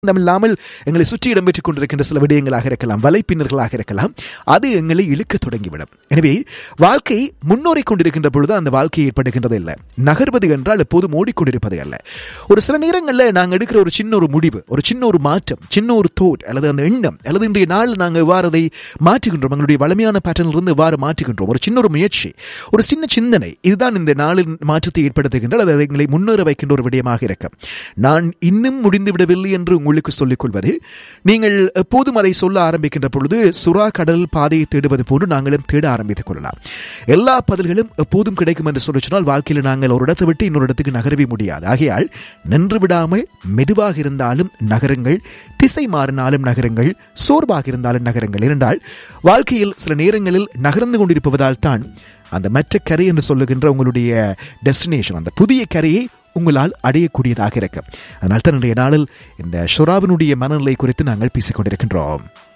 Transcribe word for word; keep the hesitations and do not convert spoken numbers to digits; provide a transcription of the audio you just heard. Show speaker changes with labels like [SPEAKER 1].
[SPEAKER 1] இல்லாமல் எங்களை சுற்றி இடம்பெற்றுக் கொண்டிருக்கின்ற சில விடயங்களாக இருக்கலாம், வலைப்பின்னர்களாக இருக்கலாம், அது எங்களை இழுக்க தொடங்கிவிடும். எனவே வாழ்க்கை முன்னோறி கொண்டிருக்கின்ற பொழுது அந்த வாழ்க்கை ஏற்படுகின்றது இல்லை. நகர்வது என்றால் எப்போதும் ஓடிக்கொண்டிருப்பது அல்ல. ஒரு சில நேரங்களில் நாங்கள் எடுக்கிற ஒரு சின்ன ஒரு முடிவு, ஒரு சின்ன ஒரு மாற்றம், சின்ன ஒரு தோட் அல்லது அந்த எண்ணம் அல்லது இன்றைய நாள் நாங்கள் எவ்வாறு அதை மாற்றுகின்றோம், எங்களுடைய வளமையான பேட்டர்னிலிருந்து எவ்வாறு மாற்றுகின்றோம், ஒரு சின்ன ஒரு முயற்சி, ஒரு சின்ன சிந்தனை, இதுதான் இந்த நாளின் மாற்றத்தை ஏற்படுத்துகின்றது. அது எங்களை முன்னேற வைக்கின்ற ஒரு விடயமாக இருக்கும். நான் இன்னும் முடிந்து விடவில்லை என்று உங்களுக்கு சொல்லிக் கொள்வது, நீங்கள் எப்போதும் அதை சொல்ல ஆரம்பிக்கின்ற பொழுது சுறா கடல் பாதையை தேடுவது போன்று நாங்களும் தேட ஆரம்பித்துக் கொள்ளலாம். எல்லா பதில்களும் எப்போதும் கிடைக்கும் என்று சொல்லி சொன்னால் வாழ்க்கையில் நாங்கள் ஒரு இடத்தை விட்டு இன்னொரு இடத்துக்கு நகரவே முடியாது. ஆகையால் நின்று விடாமல் மெதுவாக இருந்தாலும் நகரங்கள், திசை மாறினாலும் நகரங்கள், சோர்வாக இருந்தாலும் நகரங்கள். ஏனென்றால் வாழ்க்கையில் சில நேரங்களில் நகர்ந்து கொண்டிருப்பதால் தான் அந்த மற்ற கரை என்று சொல்லுகின்ற உங்களுடைய டெஸ்டினேஷன், அந்த புதிய கரையை உங்களால் அடையக்கூடியதாக இருக்கும். அதனால் தான் இன்றைய நாளில் இந்த ஷொராவினுடைய மனநிலை குறித்து நாங்கள் பேசிக் கொண்டிருக்கின்றோம்.